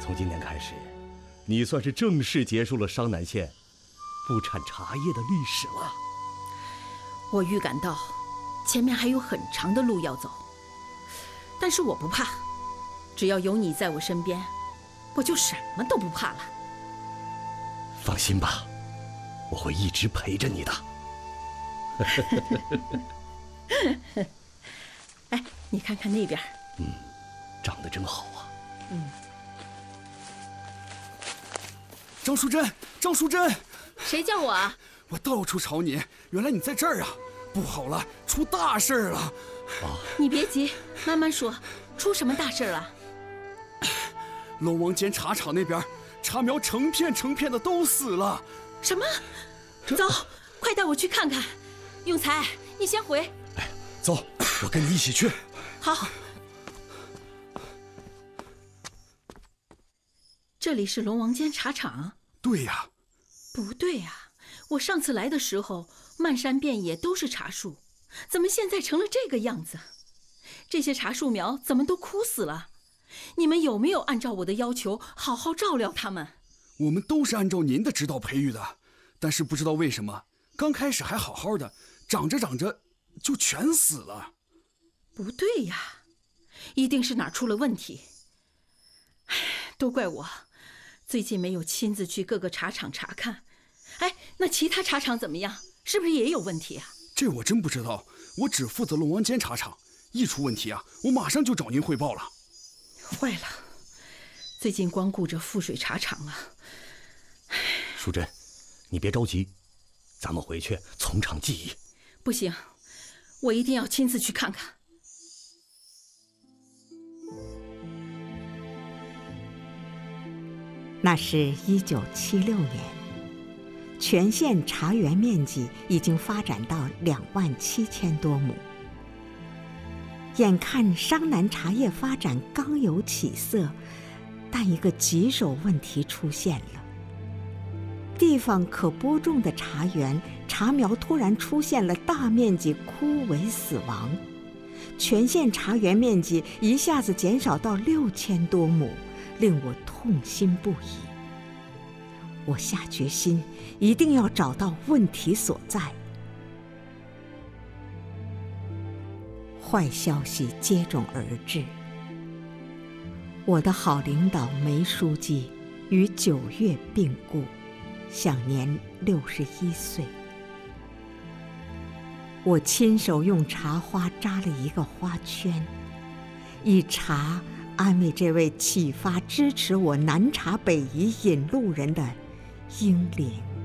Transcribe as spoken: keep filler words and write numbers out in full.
从今天开始，你算是正式结束了商南县不产茶叶的历史了。 我预感到前面还有很长的路要走，但是我不怕，只要有你在我身边，我就什么都不怕了。 放心吧，我会一直陪着你的。 哎，你看看那边。 嗯，长得真好啊。 嗯。 张淑珍，张淑珍， 谁叫我啊？ 我到处找你，原来你在这儿啊！不好了，出大事了！ 啊！ 你别急，慢慢说，出什么大事了？ 龙王间茶厂那边，茶苗成片成片的都死了。 什么？走，快带我去看看。永才，你先回。 哎，走，我跟你一起去。 好。这里是龙王间茶厂？ 对呀。 不对呀，我上次来的时候，漫山遍野都是茶树，怎么现在成了这个样子？这些茶树苗怎么都枯死了？你们有没有按照我的要求好好照料它们？ 我们都是按照您的指导培育的，但是不知道为什么，刚开始还好好的，长着长着就全死了。 不对呀，一定是哪儿出了问题。唉，都怪我，最近没有亲自去各个茶厂查看。哎，那其他茶厂怎么样？是不是也有问题啊？ 这我真不知道，我只负责龙王间茶厂，一出问题啊，我马上就找您汇报了。 坏了，最近光顾着富水茶厂了。 淑珍，你别着急，咱们回去从长计议。 不行，我一定要亲自去看看。 那是一九七六年，全县茶园面积已经发展到两万七千多亩。眼看商南茶叶发展刚有起色，但一个棘手问题出现了。地方可播种的茶园，茶苗突然出现了大面积枯萎死亡，全县茶园面积一下子减少到六千多亩，令我痛心不已。我下决心，一定要找到问题所在。坏消息接踵而至，我的好领导梅书记于九月病故，享年六十一岁。我亲手用茶花扎了一个花圈，以茶安慰这位启发支持我南茶北移引路人的英灵。